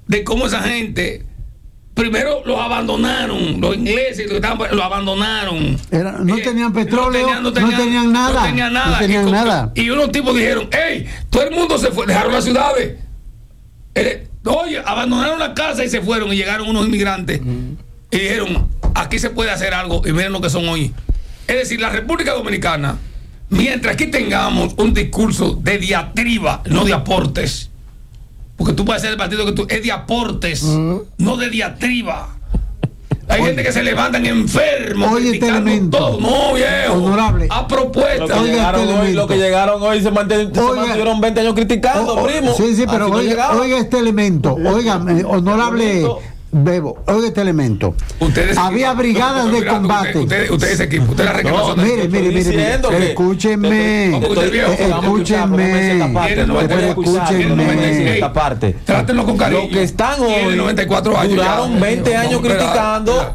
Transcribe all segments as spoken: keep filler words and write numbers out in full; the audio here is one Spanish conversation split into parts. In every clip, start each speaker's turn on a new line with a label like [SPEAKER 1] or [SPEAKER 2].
[SPEAKER 1] de cómo esa gente primero los abandonaron, los ingleses los, estaban, los abandonaron.
[SPEAKER 2] Era, no
[SPEAKER 1] eh,
[SPEAKER 2] tenían petróleo, no tenían, no tenían,
[SPEAKER 1] no tenían nada.
[SPEAKER 2] No tenían nada.
[SPEAKER 1] No tenían
[SPEAKER 2] y,
[SPEAKER 1] nada. y unos tipos dijeron, hey, todo el mundo se fue, dejaron las ciudades. Eh, oye, abandonaron la casa y se fueron y llegaron unos inmigrantes uh-huh. y dijeron, aquí se puede hacer algo y miren lo que son hoy. Es decir, la República Dominicana, mientras aquí tengamos un discurso de diatriba, no de aportes, porque tú puedes ser el partido que tú es de aportes, uh-huh. no de diatriba. Hay oye, gente que se levantan enfermos,
[SPEAKER 2] oye, este elemento,
[SPEAKER 1] todo. No, viejo,
[SPEAKER 2] honorable,
[SPEAKER 1] a propuesta.
[SPEAKER 3] Lo que,
[SPEAKER 2] oiga,
[SPEAKER 3] llegaron,
[SPEAKER 2] este
[SPEAKER 3] hoy, lo que llegaron hoy se, manten, se mantuvieron veinte años criticando,
[SPEAKER 2] o, o,
[SPEAKER 3] primo.
[SPEAKER 2] Sí, sí, pero oiga,
[SPEAKER 3] no
[SPEAKER 2] oiga este elemento, oiga, eh, honorable Bebo, oiga este elemento.
[SPEAKER 1] Ustedes
[SPEAKER 2] había
[SPEAKER 1] equipo,
[SPEAKER 2] brigadas
[SPEAKER 1] pero, pero,
[SPEAKER 2] de combate.
[SPEAKER 1] Ustedes usted, usted ese equipo, usted la reclamación.
[SPEAKER 2] No, mire, mire, mire, mire, escúchenme, escúchenme, escúchenme
[SPEAKER 3] esta parte.
[SPEAKER 1] Trátenlo con cariño.
[SPEAKER 3] Los que están hoy
[SPEAKER 1] noventa y cuatro años
[SPEAKER 3] duraron
[SPEAKER 1] ya.
[SPEAKER 3] veinte años criticando.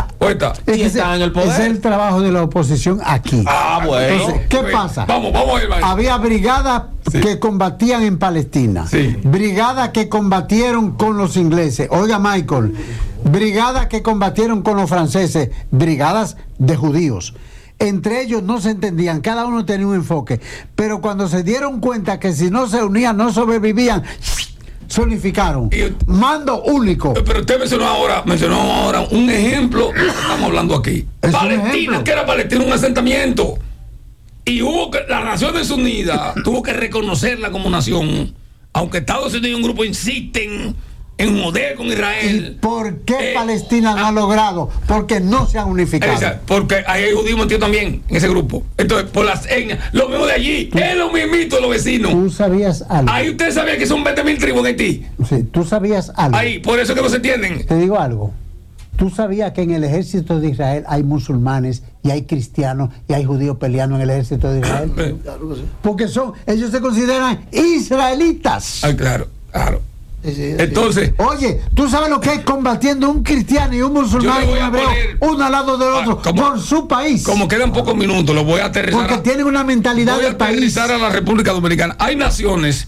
[SPEAKER 2] Es que está en el poder. Es el trabajo de la oposición aquí.
[SPEAKER 3] Ah, bueno.
[SPEAKER 2] Entonces, ¿qué pasa?
[SPEAKER 1] Vamos, vamos a ir, vamos.
[SPEAKER 2] Había brigadas sí. que combatían en Palestina.
[SPEAKER 1] Sí.
[SPEAKER 2] Brigadas que combatieron con los ingleses. Oiga, Michael. Brigadas que combatieron con los franceses. Brigadas de judíos. Entre ellos no se entendían, cada uno tenía un enfoque. Pero cuando se dieron cuenta que si no se unían, no sobrevivían, se unificaron. Y, mando único.
[SPEAKER 1] Pero usted mencionó ahora, mencionó ahora un ejemplo, estamos hablando aquí.
[SPEAKER 2] Es
[SPEAKER 1] Palestina, que era Palestina un asentamiento. Y hubo que, las Naciones Unidas tuvo que reconocerla como nación, aunque Estados Unidos y un grupo insisten en joder con Israel.
[SPEAKER 2] ¿Y por qué eh, Palestina no ha logrado? Porque no se han unificado.
[SPEAKER 1] Esa, porque ahí hay judíos metidos también en ese grupo. Entonces, por las etnias, lo mismo de allí, ¿tú? Es lo mismito de los vecinos.
[SPEAKER 2] ¿Tú sabías algo?
[SPEAKER 1] Ahí usted sabía que son veinte mil tribus de Haití.
[SPEAKER 2] Sí, tú sabías algo.
[SPEAKER 1] Ahí, por eso que no se entienden.
[SPEAKER 2] Te digo algo. ¿Tú sabías que en el ejército de Israel hay musulmanes y hay cristianos y hay judíos peleando en el ejército de Israel? Porque son, ellos se consideran israelitas.
[SPEAKER 1] Ah, claro, claro. Entonces,
[SPEAKER 2] oye, ¿tú sabes lo que es combatiendo un cristiano y un musulmán y un hebreo uno al lado del otro
[SPEAKER 1] como,
[SPEAKER 2] por su país?
[SPEAKER 1] Como quedan pocos minutos, lo voy a aterrizar.
[SPEAKER 2] Porque a, tienen una mentalidad del país.
[SPEAKER 1] Voy a aterrizar a la República Dominicana. Hay naciones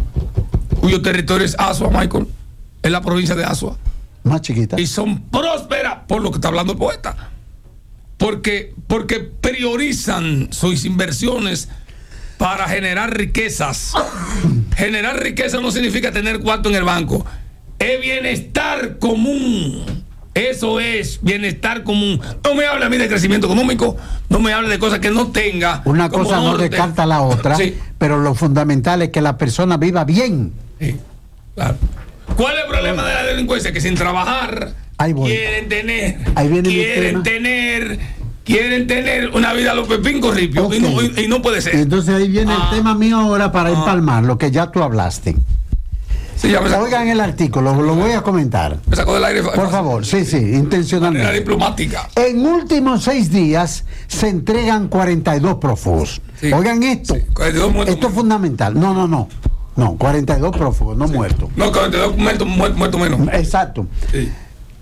[SPEAKER 1] cuyo territorio es Azua, Michael, es la provincia de Azua.
[SPEAKER 2] Más chiquita.
[SPEAKER 1] Y son prósperas, por lo que está hablando el poeta. Porque, porque priorizan sus inversiones para generar riquezas. Generar riqueza no significa tener cuarto en el banco. Es bienestar común. Eso es bienestar común. No me hable a mí de crecimiento económico. No me hable de cosas que no tenga.
[SPEAKER 2] Una cosa no descarta la otra. Sí. Pero lo fundamental es que la persona viva bien.
[SPEAKER 1] Sí, claro. ¿Cuál es el problema de la delincuencia? Que sin trabajar quieren tener. Ahí viene quieren tener. Quieren tener una vida a los pepín corripio okay. y, no, y, y no puede ser.
[SPEAKER 2] Entonces ahí viene ah. el tema mío ahora para ah. empalmar lo que ya tú hablaste.
[SPEAKER 1] Sí, ya me sacó,
[SPEAKER 2] oigan el artículo, lo voy a comentar.
[SPEAKER 1] Me sacó del aire.
[SPEAKER 2] Por favor, sí, sí, intencionalmente.
[SPEAKER 1] De manera diplomática.
[SPEAKER 2] En últimos seis días se entregan cuarenta y dos prófugos. Sí. Oigan esto. Sí. cuarenta y dos muertos. Esto es fundamental. No, no, no. No, cuarenta y dos prófugos, no sí. muertos.
[SPEAKER 1] No, cuarenta y dos muertos, muertos menos.
[SPEAKER 2] Exacto. Sí.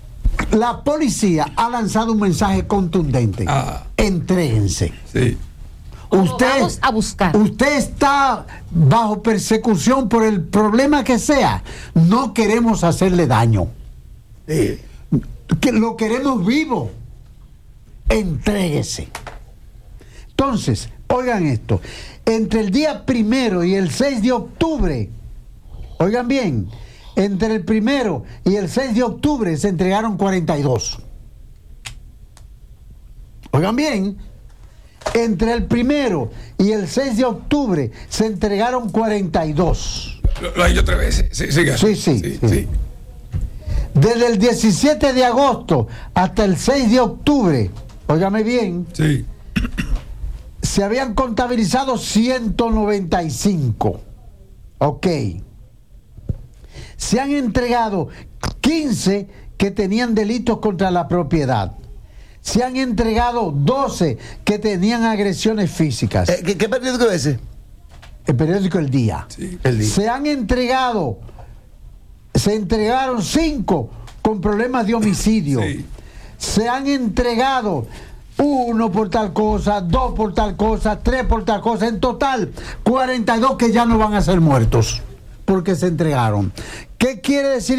[SPEAKER 2] La policía ha lanzado un mensaje contundente. Ah. Entréguense.
[SPEAKER 1] Sí.
[SPEAKER 2] Usted,
[SPEAKER 4] vamos a buscar.
[SPEAKER 2] Usted está bajo persecución por el problema que sea. No queremos hacerle daño. Sí. Que lo queremos vivo. Entréguese. Entonces, oigan esto. Entre el día primero y el seis de octubre, oigan bien, entre el primero y el seis de octubre se entregaron cuarenta y dos. Oigan bien, entre el primero y el seis de octubre se entregaron cuarenta y dos.
[SPEAKER 1] Lo, lo he hecho tres veces. Sí, sí,
[SPEAKER 2] sí, sí, sí, sí. Desde el diecisiete de agosto hasta el seis de octubre, óigame bien,
[SPEAKER 1] sí.
[SPEAKER 2] se habían contabilizado ciento noventa y cinco. Ok. Se han entregado quince que tenían delitos contra la propiedad. Se han entregado doce que tenían agresiones físicas.
[SPEAKER 5] Eh, ¿qué, ¿Qué periódico es ese?
[SPEAKER 2] El periódico El Día.
[SPEAKER 1] Sí, El Día.
[SPEAKER 2] Se han entregado, se entregaron cinco con problemas de homicidio. Sí. Se han entregado uno por tal cosa, dos por tal cosa, tres por tal cosa. En total, cuarenta y dos que ya no van a ser muertos porque se entregaron. ¿Qué quiere decir?